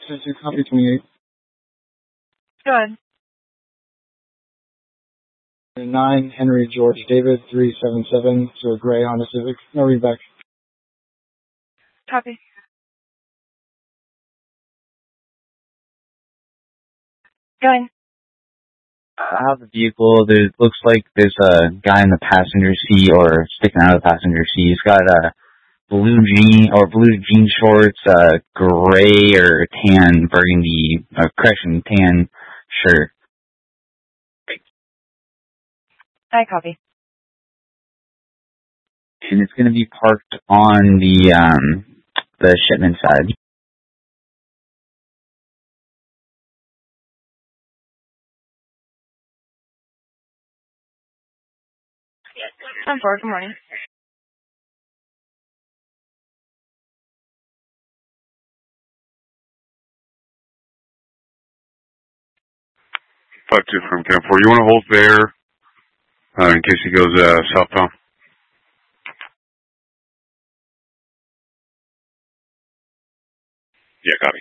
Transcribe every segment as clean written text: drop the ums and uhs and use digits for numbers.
2 copy 28. Go ahead. 9 Henry George David 377 to a gray Honda Civic. No readback. Copy. Go ahead. I have the vehicle. There looks like there's a guy in the passenger seat or sticking out of the passenger seat. He's got a blue jean shorts, gray or tan burgundy, tan shirt. I copy. And it's going to be parked on the shipment side. I'm forward. Good morning. Five two from Camp 4. You want to hold there in case he goes southbound? Yeah, copy.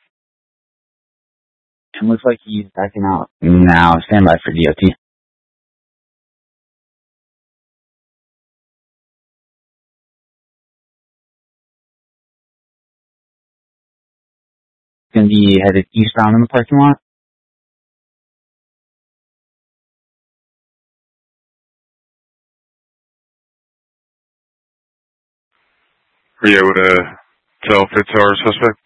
And looks like he's backing out now. Stand by for DOT. Going to be headed eastbound in the parking lot. Are you able to tell if it's our suspect?